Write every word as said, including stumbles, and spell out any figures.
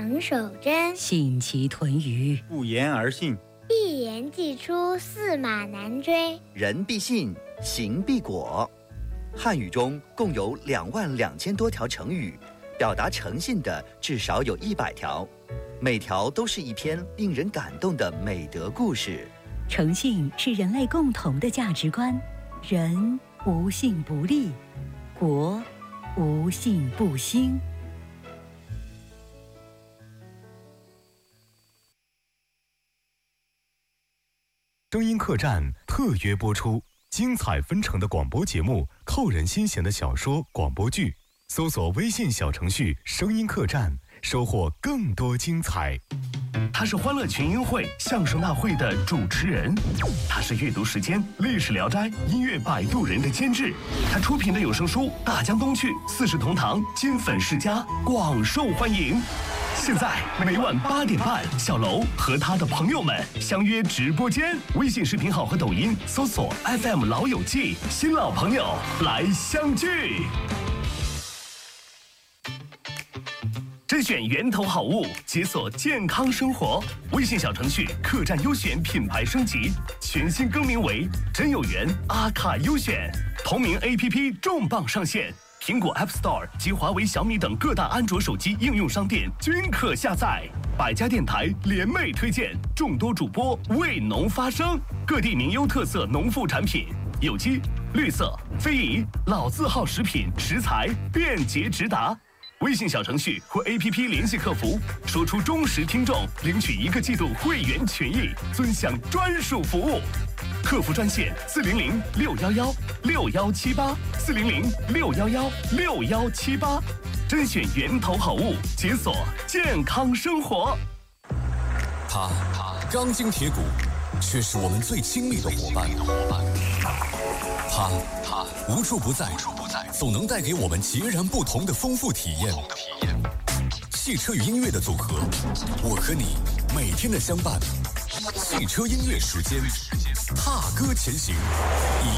长守贞， 信其屯于不言而信， 一言既出，驷马难追。 人必信，行必果。汉语中共有两万两千多条成语，表达诚信的至少有一百条，每条都是一篇令人感动的美德故事。 诚信是人类共同的价值观，人无信不立，国无信不兴。 声音客栈特约播出，精彩纷呈的广播节目，扣人心弦的小说、广播剧，搜索微信小程序“声音客栈”，收获更多精彩。 他是欢乐群英会相声大会的主持人，他是阅读时间历史聊斋音乐摆渡人的监制，他出品的有声书《大江东去》《四世同堂》金粉世家广受欢迎。现在每晚八点半，小楼和他的朋友们相约直播间，微信视频号和抖音搜索 F M 老友记，新老朋友来相聚。甄选源头好物，解锁健康生活。微信小程序客栈优选品牌升级，全新更名为真有缘阿卡优选。同名 A P P 重磅上线，苹果 App Store 及华为、小米等各大安卓手机应用商店均可下载。百家电台联袂推荐，众多主播为农发声，各地名优特色农副产品，有机、绿色、非遗、老字号食品食材便捷直达。微信小程序或 A P P 联系客服，说出忠实听众，领取一个季度会员权益，尊享专属服务。客服专线四零零六幺幺六幺七八四零零六幺幺六幺七八，甄选源头好物，解锁健康生活。 他钢筋铁骨，却是我们最亲密的伙伴。他他无处不在，总能带给我们截然不同的丰富体验。汽车与音乐的组合，我和你每天的相伴。汽车音乐时间，踏歌前行。